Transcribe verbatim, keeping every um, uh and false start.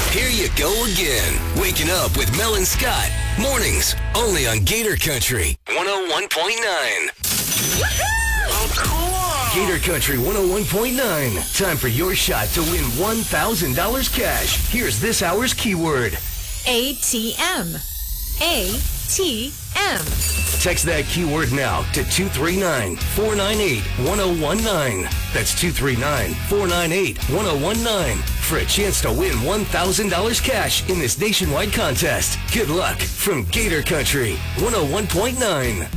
Here you go again. Waking up with Mel and Scott. Mornings, only on Gator Country one oh one point nine. Oh, cool. Gator Country one oh one point nine. Time for your shot to win one thousand dollars cash. Here's this hour's keyword. A T M. A T M. Text that keyword now to two three nine, four nine eight, one oh one nine. That's two three nine, four nine eight, one oh one nine for a chance to win one thousand dollars cash in this nationwide contest. Good luck from Gator Country one oh one point nine.